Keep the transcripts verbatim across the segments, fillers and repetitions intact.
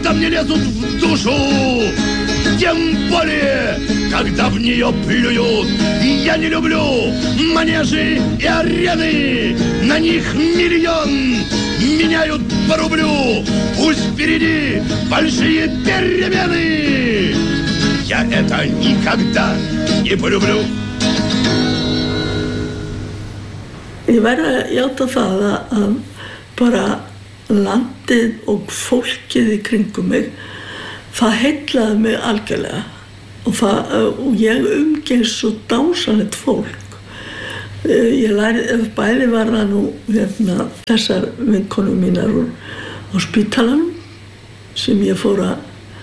когда мне лезут в душу, тем более, когда в нее плюют. Я не люблю манежи и арены, на них миллион меняют по рублю. Пусть впереди большие перемены, я это никогда не полюблю. Ég verð að játa það að bara landið og fólkið í kringum mig, það heillaði mig algjörlega og, það, og ég umgengst svo dásamlegt fólk. Ég lærði, bæði var það nú hérna, þessar vinkonur mínar úr, á spítalanum sem ég fór að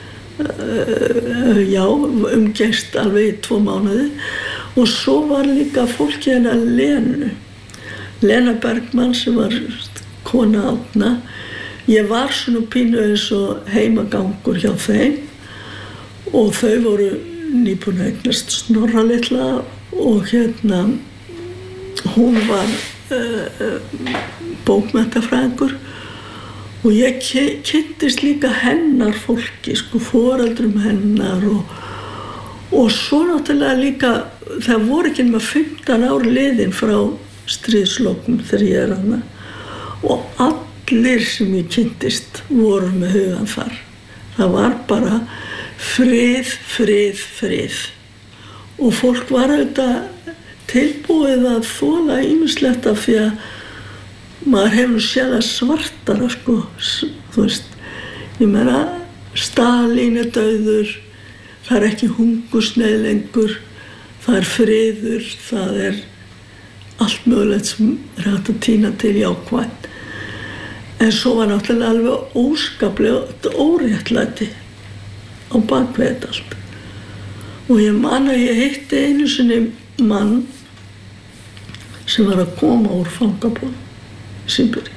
uh, já, umgengst alveg í tvo mánuði og svo var líka fólkið hennar Lenu. Lena Bergmann sem var kona Árna. Ég var svona pínu eins og heimagangur hjá þeim og þau voru nýbúin að eignast Snorra litla og hérna hún var uh, bókmenntafræðingur og ég kynntist líka hennar fólki, sko, foreldrum hennar og, og svo náttúrulega líka, það voru ekki nema fimmtán ár liðin frá stríðslokum þegar ég er hana og allir sem ég kynntist voru með hugan þar. Það var bara frið, frið, frið og fólk var auðvitað tilbúið að þola ýmislegt af því að maður hefur séð að svartara, sko, þú veist, ég meina Stalín er dauður, það er ekki hungursneyð lengur, það er friður, það er allt mögulegt sem er hægt að tína til jákvætt. En svo var náttúrulega alveg óskaplega óréttlæti á bakvið þetta allt. Og ég man að ég hitti einu sinni mann sem var að koma úr fangabúðum í Síberíu.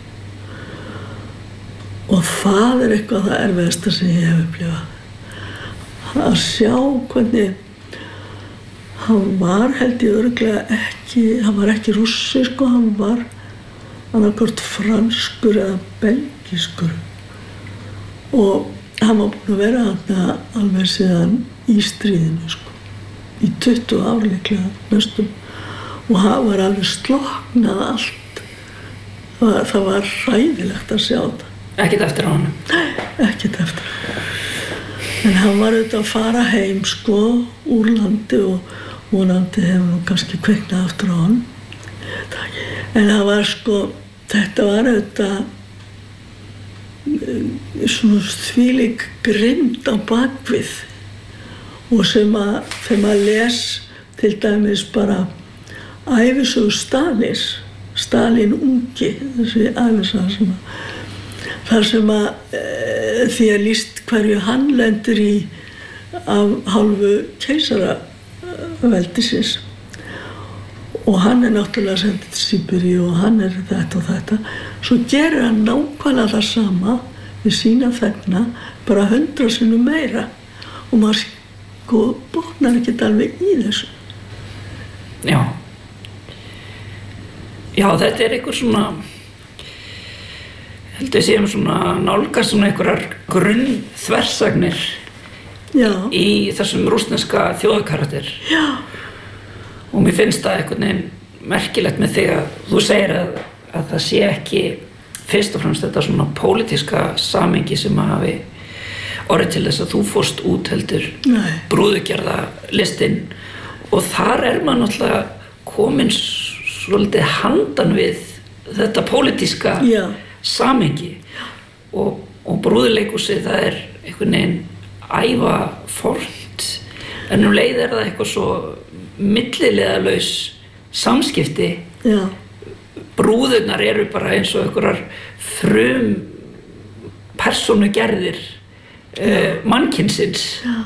Og það er eitthvað það erfiðasta sem ég hef upplifað. Að sjá hvernig hann var, held ég örugglega ekki, hann var ekki rússi, sko, hann var annarkvort franskur eða belgískur. Og hann var búinn að vera þarna alveg síðan í stríðinu, sko, í tuttugu ár líklega næstum. Og hann var alveg slokknað allt. Það var, það var hræðilegt að sjá þetta. Ekkert eftir á honum? Nei, ekkert eftir á honum. En hann var auðvitað að fara heim, sko, úr landi og vonandi hefur nú kannski kveiknað aftur á honum. En það var, sko, þetta var auðvitað svona þvílík grimmd á bakvið og sem að þegar maður les til dæmis bara ævisögu Stalins, Stalin ungi, þessi ævisaga sem að þar sem að e, því að lýst hverju hann lendir í af hálfu keisaraveldisins og hann er náttúrulega sendið til Síberíu og hann er þetta og þetta, svo gerir hann nákvæmlega það sama við sína þegna, bara hundra sinnum meira og maður sko botnar ekkert alveg í þessu. Já. Já, þetta er einhver svona, heldur ég séum svona nálgast svona einhverjar grunnþversagnir í þessum rússneska þjóðkarakter. Já. Og mér finnst það einhvern veginn merkilegt með þig að þú segir að, að það sé ekki fyrst og fremst þetta svona pólitíska samhengi sem að hafi orðið til þess að þú fórst út heldur brúðugerða listinn og þar er maður náttúrulega komin svolítið handan við þetta pólitíska samhengi og, og brúðuleikhúsið það er einhvern veginn ævafornt en um leið er það eitthvað svo millileiðalaus samskipti. Já. Brúðurnar eru bara eins og einhverjar frum persónugerðir uh, mannkynsins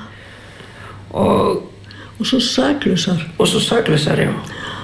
og og svo saklausar og svo saklausar, já.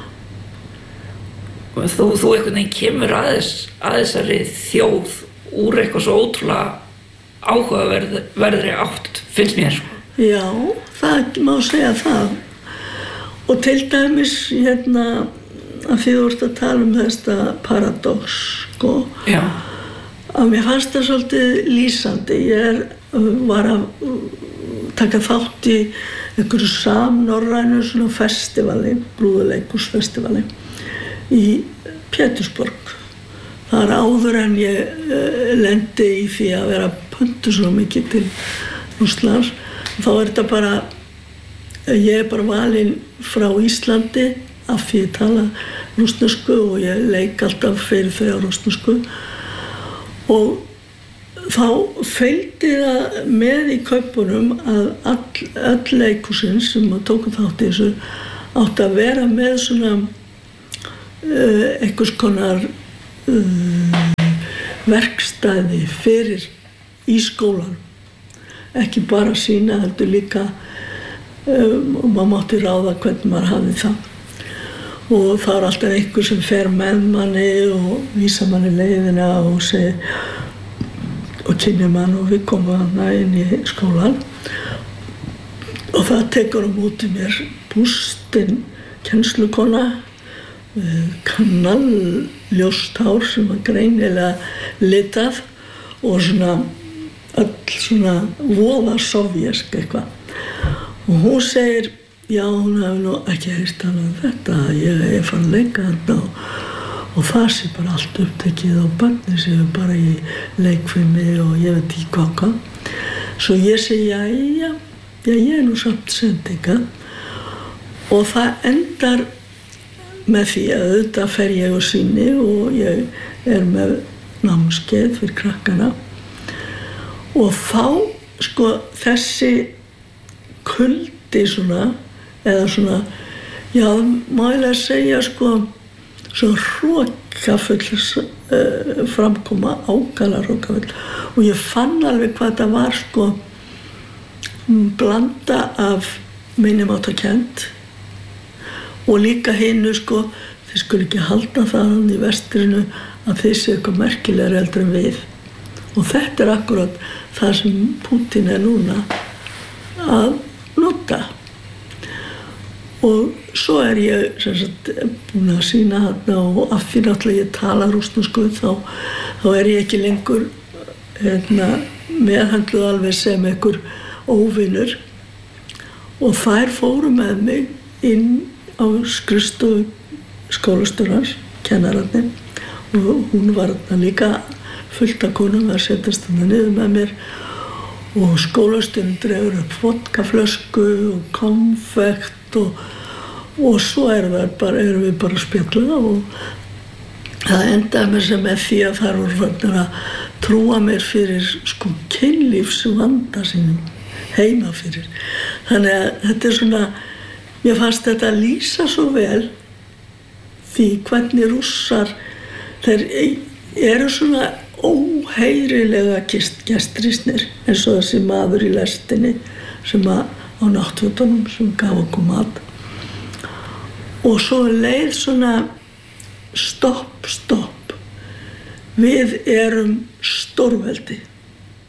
Þú, þú einhvern veginn kemur aðeins að þessari þjóð úr eitthvað svo ótrúlega áhugaverðri átt, finnst mér, sko. Já, það má segja það. Og til dæmis, hérna, að því þú ert að tala um þetta paradox, sko. Já. að mér fannst það svolítið lýsandi. Ég er, var að taka þátt í einhverju samnorrænu svona festivali, brúðuleikhúsfestivali í Pétursborg. Það er áður en ég uh, lendi í því að vera pöntu svo mikið til Rússlands. Þá er þetta bara, ég er bara valin frá Íslandi af því ég tala rússnesku og ég leik alltaf fyrir þau á rússnesku. Og þá fylgdi það með í kaupunum að all, öll leikhúsin sem tóku þátt í þessu átti að vera með svona uh, einhvers konar uh, verkstæði fyrir í skólan. Ekki bara sína, heldur líka um, og maður mátti ráða hvernig maður hafði það. Og það er alltaf einhver sem fer með manni og vísa manni leiðina og segir og kynni mann og við komum hana inn í skólan og það tekur á móti mér Bústin kennslukona með kannalljóst hár sem var greinilega litað og svona öll svona voða sovjesk eitthvað og hún segir já, hún hefði nú ekki heyrt hana um þetta ég er fann leika þarna og og það sé bara allt upptekið og börnin séu bara í leikfimi og ég veit ekki hvað hvað. Svo ég segi, já, já, já, ég er nú samt sendinga og það endar með því að auðvitað fer ég og sýni og ég er með námskeið fyrir krakkana og þá, sko, þessi kuldi svona, eða svona, já, má ég að segja, sko, svo hrokafull uh, framkoma ákala hrokafull og ég fann alveg hvað þetta var sko blanda af minnimáttakennd og líka hinu sko þið skulle ekki halda það í vestrinu að þið séu eitthvað merkilegar eldur en við og þetta er akkurat það sem Putin er núna að nota. Og svo er ég sem sagt, búin að sýna þarna og af því náttúrulega ég tala rússnesku þá, þá er ég ekki lengur hérna, meðhöndluð alveg sem einhver óvinur og þær fóru með mig inn á skrifstofu skólastjórans, kennararnir og hún var þarna líka fullt af konum að setjast þarna niður með mér og skólastjórinn dregur upp vodkaflösku og konfekt og, og svo er bara, erum við bara að spjalla og það endaði mér sem með því að þær voru farnir að trúa mér fyrir sko kynlífsvanda sínum heima fyrir. Þannig að þetta er svona, mér fannst þetta að lýsa svo vel því hvernig Rússar, þeir eru svona óheyrilega gestrisnir eins og þessi maður í lestinni sem að á náttfötunum sem gaf okkur mat og svo leið svona stopp, stopp við erum stórveldi